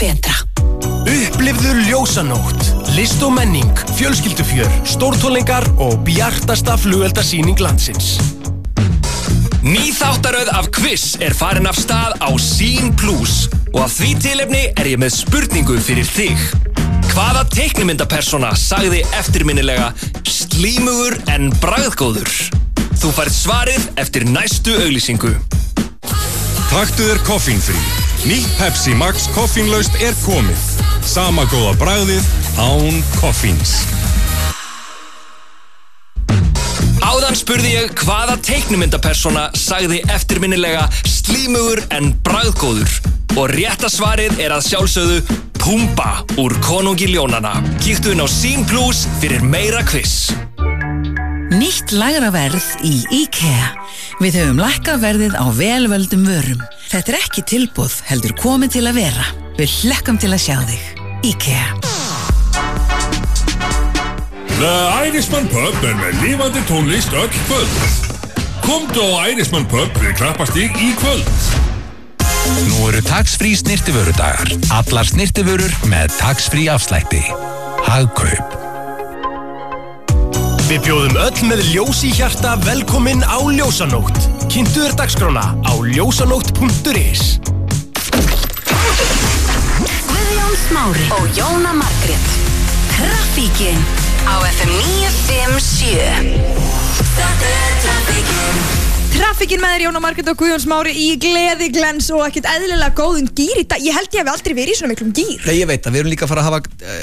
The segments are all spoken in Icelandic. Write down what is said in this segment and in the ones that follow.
betra. Upplifðu ljósanótt, list og menning, fjölskyldufjör, stórtónleikar og bjartasta flugeldasýning landsins. Ný þáttaröð af Quiz farin af stað á Sýn Plus og af því tilefni ég með spurningu fyrir þig. Hvaða teiknimyndapersóna sagði eftirminnilega slímugur en bragðgóður? Þú færð svarið eftir næstu auglýsingu. Taktu þér koffínfrí. Nýtt Pepsi Max koffínlaust komið. Sama góða bragðið án koffíns. Áðan spurði ég hvaða teiknimyndapersóna sagði eftirminnilega slímugur en bragðgóður og rétta svarið að sjálfsögðu Pumba úr Konungi ljónanna. Kíktu inn á Sýn Plus fyrir meira quiz. Nýtt lægra verð í IKEA. Við höfum lækkað verðið á velvöldum vörum. Þetta ekki tilboð, heldur komið til að vera. Við hlökkum til að sjá þig. IKEA. The Irishman Pub með lifandi tónlist öll kvöld. Komdu á Irishman Pub við Krappastíg í kvöld. Nú eru tax-free snyrtivörudagar. Allar snyrtivörur með tax-free afslætti. Hagkaup. Við bjóðum öll með ljós í hjarta velkomin á Ljósanótt. Kynntu þér dagskrána á ljósanótt.is. Guðjón Smári og Jóna Margrét. Traffíkin á FM 957. Þetta Traffíkin. Traffíkin með þér Jóna Margrét og Guðjón Smári í gleði, glens og ekkert eðlilega góðum gír í dag. Ég held ég hef aldrei verið í svona miklum gír. Nei, ég veit að við erum líka að fara að hafa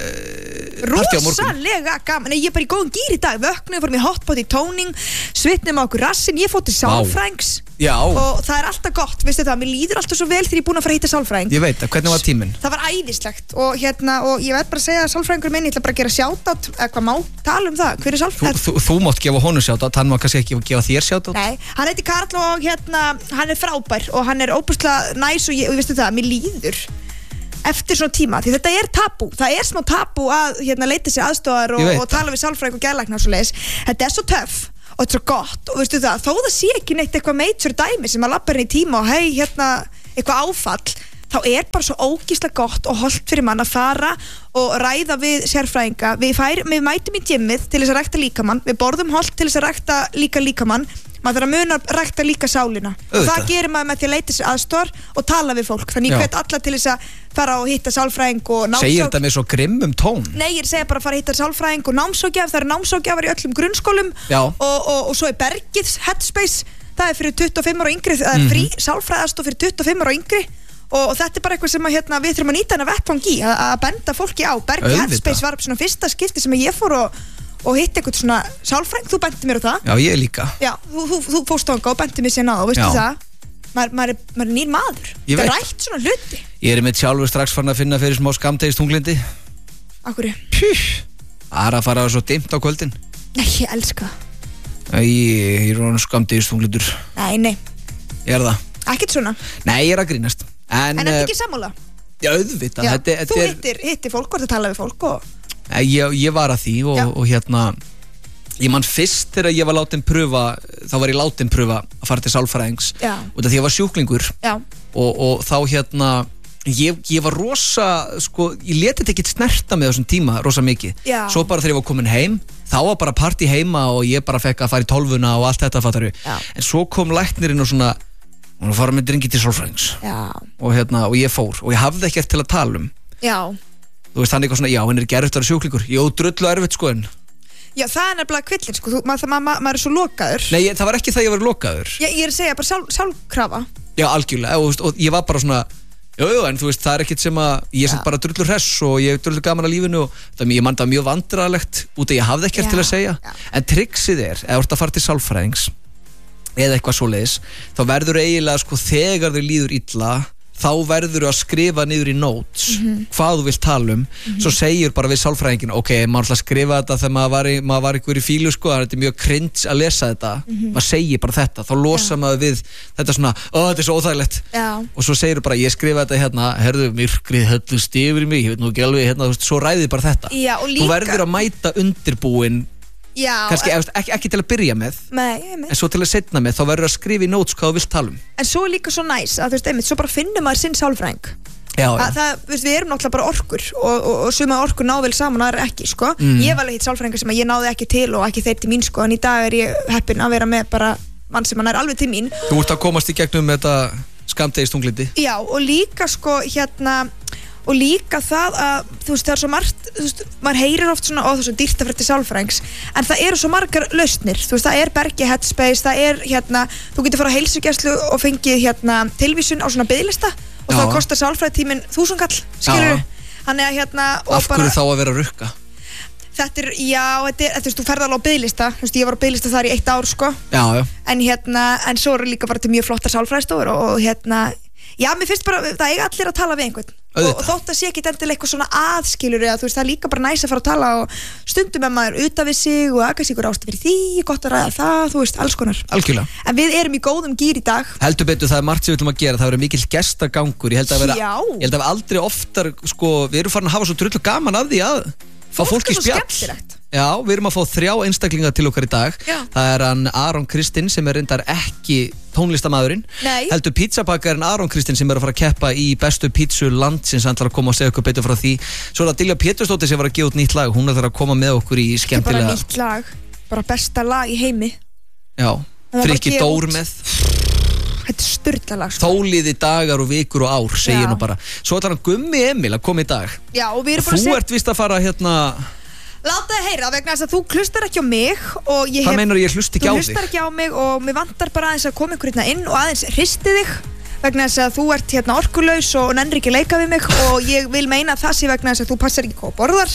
partí á morgun. Rosalega gaman. Nei, ég er bara í góðum gír í dag. Vöknuð, fórum í hotpot í tóning, svitnum á okkur rassin. Ég fór til sálfræðings. Já. Og það alltaf gott, veistu það, mér líður alltaf svo vel þegar ég er búin að fara að hitta sálfræðing. Ég veit að, hvernig var tíminn? Það var æðislegt og og ég veit bara að segja að sálfræðingur minn, ég ætla bara að gera shoutout, hvað má tala um það, hver er sálfræðingur? Þú mátt gefa honum shoutout, hann má kannski ekki gefa þér shoutout. Nei, hann heitir Karl og hann er frábær og hann er óbúslega næs og veistu það, mér líður eftir svona tíma, því þetta er tabú, það er smá tabú að leita sér aðstofar og tala við sálfræðing og geðlækna og svoleiðis. Þetta er svo töff og þetta er svo gott og veistu það, þó það sé ekki neitt eitthvað major dæmi sem að labba henni í tíma og eitthvað áfall, þá er bara svo ógeðslega gott og holdt fyrir mann að fara og ræða við sérfræðinga. Við mætum í gymmið til þess að rækta líkamann, við borðum holdt til þess að rækta líkamann, maður þarf að muna að rækta líka sálina. Og það gerir maður með því að leita sér aðstoðar og tala við fólk. Þannig ég hvet alla til þess að fara og hitta sálfræðing og námsók. Segir þetta með svo grimmum tón? Nei, ég segja bara að fara að hitta sálfræðing og námsókjaf. Það eru námsókjafar í öllum grunnskólum og svo er Bergið, Headspace, það er fyrir 25 ára og yngri, það er frí sálfræðastoð fyrir 25 ára og yngri. Og þetta er bara eitthvað sem við þurfum að nýta hennar vettvang í, að benda fólki á. Bergið Headspace var svona fyrsta skipti sem ég fór og hitt eitthvað svona sálfræðing, þú benti mér á það. Já, ég líka. Já, þú fórst á og benti mér síðan á og veistu það, maður er nýr maður. Það er rætt svona hluti. Ég er með sjálfur strax farin að finna fyrir smá skammdegis þunglindi. Akkurri? Það er að fara svo dimmt á kvöldin. Nei, ég elska það. Ég er svona skammdegis þunglindur. Nei. Ég er það. Ekkert svona? Nei, ég er að grínast. En þetta ekki sammála? Já, auðvitað. Þú hittir fólk og það tala við fólk og... Ég var að því og ég man fyrst þegar ég var látin pröfa, þá var ég látin pröfa að fara til sálfræðings og því ég var sjúklingur og þá ég var rosa, ég leti þetta ekki snerta með þessum tíma rosa mikið. Svo bara þegar ég var komin heim, þá var bara partí heima og ég bara fekk að fara í 12-una og allt þetta, fattaru. En svo kom læknirinn og svona, hún fara með drengi til sálfræðings og ég fór og ég hafði ekkert til að tala um. Þú veist, hann eitthvað svona, henni er ekki erfitt að vera sjúklingur. Drullu erfitt, en... Já, það er nefnilega kvillin, maður er svo lokaður. Nei, það var ekki það ég var lokaður. Ég er að segja bara sjálfkrafa. Já, algjörlega, og ég var bara svona, en þú veist, það er ekkert sem að, ég er bara drullu hress og ég er drullu gaman að lífinu og það ég man það mjög vandræðalegt út að ég hafði ekkert til að segja. En triksið er, ef þú ert að fara til sálfræðings, eða eitthvað svoleiðis, þá verður eiginlega, þegar þau líður illa, þá verður að skrifa niður í notes hvað þú vilt tala um. Svo segir bara við sálfræðingin, maður ætla að skrifa þetta þegar maður var ykkur í fílu, það er mjög cringe að lesa þetta. Maður segir bara þetta, þá losa maður við þetta svona, þetta er svo óþægilegt. Og svo segir bara, ég skrifa þetta hérna, herðu, myrkrið hellust yfir mig, ég veit nú ekki alveg, svo ræðið bara þetta. Þú verður að mæta undirbúin, kannski ekki til að byrja með, en svo til að setna með, þá verður að skrifa í notes hvað þú vilt tala um. En svo er líka svo næs að svo bara finnum maður sinn sálfræðing Við erum náttúrulega bara orkur og suma orkur ná vel saman og aðra ekki sko. Ég var alveg hitt sálfræðingar sem ég náði ekki til og ekki þeir til mín sko, en í dag er ég heppin að vera með bara mann sem hann alveg til mín. Þú ert að komast í gegnum þetta skammdegistunglindi. Já, og líka sko og líka það að þú veist það svo margt, þú veist, maður heyrir oft svona það er svo dýrt að fara til sálfræðings en það eru svo margar lausnir, þú veist, það er Bergi Headspace, það er þú getur fara á heilsugæslu og fengið tilvísun á svona biðlista og þá kostar sálfræðitíminn 1000 kall, skilurðu? Þannig að af hverju þá að vera að rukka? Þetta er, þú ferð alveg á biðlista, þú veist, ég var á biðlista þar í 1 ár sko. Já. En svo eru líka bara til mjög flottar sálfræðistofur og já, mér finnst bara, það eiga allir að tala við einhvern og þótt að sé ekki endilega eitthvað svona aðskilur eða þú veist, það er líka bara næs að fara að tala og stundum með maður utan við sig og aðgæst ykkur ástu fyrir því, gott að ræða það, þú veist, alls konar. Algjörlega. En við erum í góðum gír í dag. Heldur betur, það er margt sem við ætlum að gera, það verður mikill gestagangur, ég held að aldrei oftar, sko, við erum farin að hafa svo drullu gaman af því að fá fólk í spjall. Já, við erum að fá 3 einstaklinga til okkar í dag. Já. Það er hann Aron Kristinn sem er reyndar ekki tónlistamæðurinn. Heldur pizzabakarinn Aron Kristinn sem er að fara að keppa í bestu pítsu landsins, hann ætlar að koma og segja okkur betur frá því. Svo er það Dilja Pétursdóttir sem var að gefa út nýtt lag, hún ætlar að koma með okkur í skemmtilega. Ekki bara nýtt lag, bara besta lag í heimi. Já, Frikki Dór með. Þetta er sturla lag sko. Þóliði dagar og vikur og ár, segir nú bara. Svo ætlar hann Gummi Emil að koma í dag. Já, og við erum bara Þú ert víst að fara Láta þið heyra vegna þess að þú hlustar ekki á mig og Hvað meinar ég hlust ekki á þig? Þú hlustar ekki á mig og mér vantar bara aðeins að koma ykkur hérna inn og aðeins hristi þig vegna þess að þú ert orkulaus og nennir ekki leika við mig og ég vil meina að það sé vegna þess að þú passar ekki hvað borðar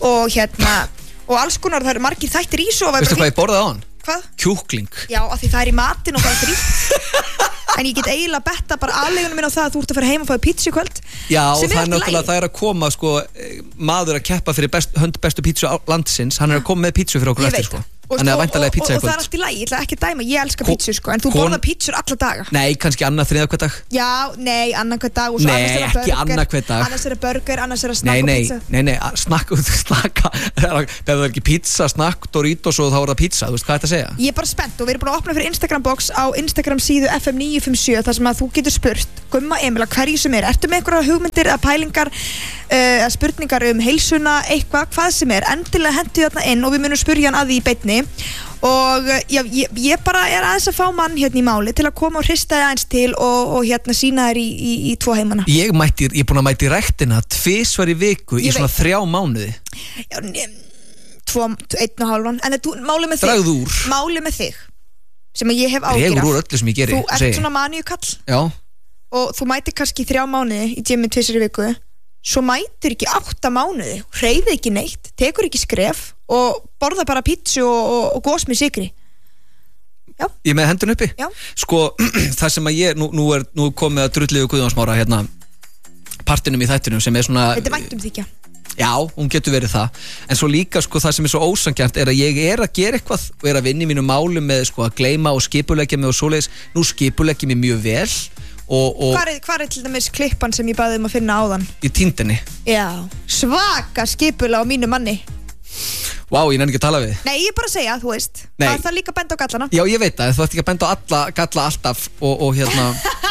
og alls konar, það eru margir þættir í svo. Veistu hvað ég borðaði á hann? Hvað? Kjúkling. Já, af því það er í matinn og það er frítt. En ég get eiginlega betta bara aðleigunum minn á það að þú ert að fara heim og fáið pítsu í kvöld. Já, og það er náttúrulega, það er að koma sko, maður að keppa fyrir hönd bestu pítsu landsins, hann er að koma með pítsu fyrir okkur eftir sko. Þannig að væntanlega pizza í kvöld. Og það er allt í lagi, ég ætla ekki að dæma, ég elska pítsu sko, en þú borðar pítsur alla daga. Nei, kannski annað þriðja hver dag. Já, nei, annað hver dag. Nei, ekki annað hver dag. Annars er það burger, annars er það snakk og pizza. Nei, snakka, það er ekki pizza, snakk, Doritos og þá er það pizza, þú veist hvað þetta að segja? Ég er bara spennt og við erum búin að opna fyrir Instagram box á Instagram síðu FM957 þar sem að þú getur spurt Gumma Emil að hverju sem ertu með einhverja hugmyndir eða pælingar eða spurningar heilsuna, eitthvað, hvað sem endilega hentu þarna inn og við munum spyrja hann að því í beinni og já, ég bara er aðeins að fá mann hérna í máli til að koma og hrista þig aðeins til og hérna sína þér í 2 heimana. Ég er búin að mæti ræktina 2 í viku í svona 3 mánuði. Já, 1,5 en málið með þig. Dragðu úr. Málið með þig sem ég hef ágjur af. Dregur úr öllu sem ég geri. Þú ert svona maníukall. Já. Og þú mætir kannski 3 mánuði í gymmi 2 í viku. Svo mætir ekki 8 mánuði, hreyfir ekki neitt, tekur ekki skref og borða bara pítsu og gos með sykri. Já. Ég með hendun uppi? Já. Sko, það sem að ég, nú er komið að drulliðu Guðjónsmára hérna partinum í þættinum sem er svona Þetta er væntum þykja. Já, hún getur verið það. En svo líka sko það sem er svo ósanngjarnt er að ég er að gera eitthvað og er að vinna í mínu málum með sko að gleyma og skipuleggja mig og svoleiðis. Nú skipuleggja mig mjög vel. Hvar er til dæmis klippan sem ég baði að finna áðan? Í týndinni. Já, svaka skipula á mínu manni. Vá, ég nenni ekki að tala við. Nei, ég er bara að segja, þú veist. Það er það líka að benda á gallana. Já, ég veit það, þú ert ekki að benda á galla alltaf og hérna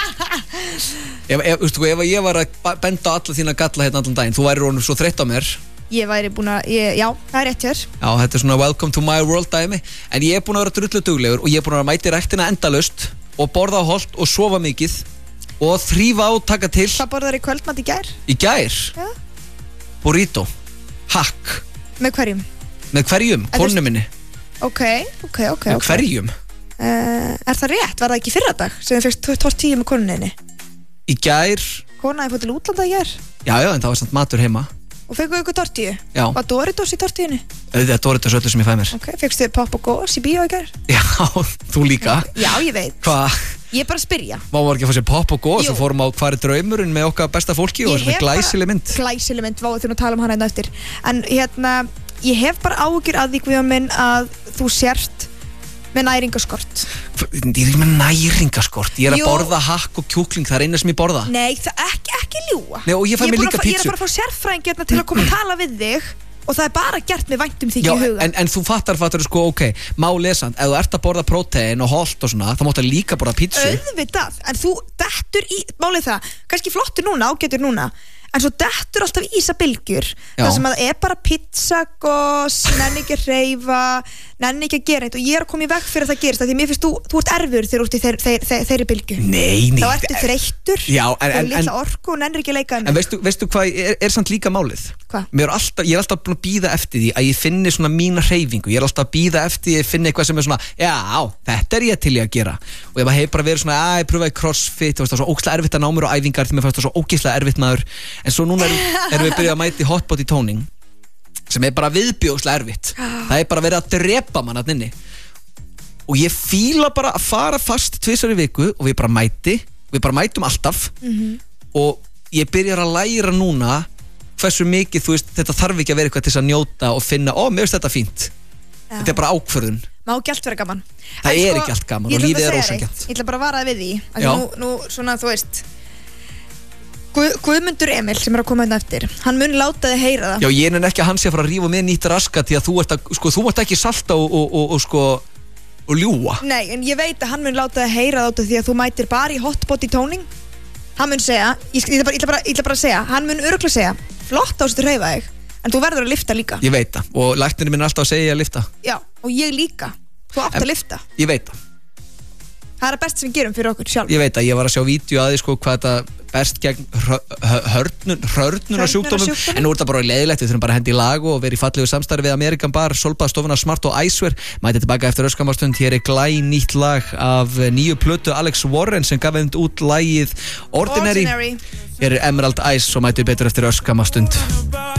ef ég var að benda á alla þína galla hérna allan daginn, þú væri rónum svo þreytt á mér. Ég væri búin að, já, það er rétt hér. Já, þetta er svona welcome to my world dæmi. En ég er búin að vera drullu duglegur og ég er búin að mæti ræktina endalaust og borða holt og sofa mikið og þrífa á, taka til. Hvað borðar í kvöldmat í gær? Í gær? Já. Burrito. Hakk. Með hverjum? Með hverjum, konu minni. Ok. Með hverjum? Er það rétt? Var það ekki fyrradag sem þið fyrst tortíu með konuninni? Í gær. Konaði fótt til útlanda í gær? Já, en það var samt matur heima. Og fenguðu ykkur tortíu? Já. Var Doritos í tortíunni? Það er Doritos öllu sem ég fæ mér. Ok, fegstu þið popp og gós í bíó í gær? Já, þú líka. Já, ég veit. Hvað? Ég er bara að spyrja. Má var ekki að fá sér popp og gós og fórum á Hvar er draumurinn með okkar besta fólki og svona glæsileg mynd. Glæsileg mynd, váðu þurfum að tala um hana hérna eftir. En hérna, ég hef bara áhyggjur að því Guðjón minn að þú sért með næringaskort. Ég er ekki með næringaskort. Ég er að borða hakk og kjúkling, það er eina sem ég borða. Nei, það ekki ljúga. Nei, og ég fæ mér líka pítsu. Ég er bara að fá sérfræðing hérna til að koma að tala við þig og það er bara gert með væntum þykju í huga. En þú fattar sko, ok, má lesand, ef þú ert að borða prótein og holt og svona, þá máttu líka borða pítsu. Auðvitað, en þú dettur í, málið það, kannski flottur núna, ágætur núna, en svo dettur alltaf í þessa bylgjur, þar sem að það er bara pizza, gos, nenni ekki að hreyfa, nenni ekki að gera eitt og ég er að koma í veg fyrir að það gerist, því mér finnst þú ert erfur þegar þú ert í þeirri bylgju. Nei. Þá ertu þreyttur, og litla orku og nennir ekki að leika henni. En veistu hvað er samt líka málið? Hvað? Ég er alltaf búin að bíða eftir því að ég finni svona mína hreyfingu, ég er alltaf að bíða eftir því að ég finni eitthvað sem er svona, já, þetta er ég til í að gera og ég hef bara verið svona, ég pröfaði crossfit og það var svo ógeðslega erfitt að ná mér á æfingar því mér fannst það svo ógeðslega erfitt maður en svo núna erum við byrjað að mæta í hot body toning sem er bara viðbjóðslega erfitt það er bara verið að drepa mann að inni og ég fíla bara að fara fast 2 í viku og við bara mætum alltaf og ég byrjar að læra núna hversu mikið, þú veist, þetta þarf ekki að vera eitthvað til að njóta og finna, mér finnst þetta fínt þetta er bara ákvörðun má ekki allt vera gaman það er ekki allt gaman og lífið er ósanngjarnt ég ætla bara að vara við því nú svona, þú veist Guðmundur Emil sem er að koma hérna eftir hann mun láta þig heyra það já, ég er ekki að hann sé að fara að rífa með nýtt raskat því að þú ert ekki salta og ljúa nei, en ég veit að hann mun láta þig heyra það því að þú mætir bara í hot body toning hann mun segja, ég ætla bara að segja hann mun örugglega segja, flott á þessu hreyfa þig en þú verður að lifta líka ég veit það, og læknirinn minn er alltaf að segja að lifta já, og ég líka, þú átt að lifta ég veit það er að best sem við gerum fyrir okkur sjálf ég veit að ég var að sjá vídeo að því sko hvað þetta best gegn hörnunar sjúkdómum en nú er þetta bara leiðilegt, við þurfum bara að hendi í lag og vera í fallegu samstarfi við American Bar, Solbaðstofuna, Smart og Icewear mætið tilbaka eftir öskamastund, hér er glænýtt lag af nýju plötu Alex Warren sem gaf út lagið Ordinary hér er Emerald Ice og mætið betur eftir öskamastund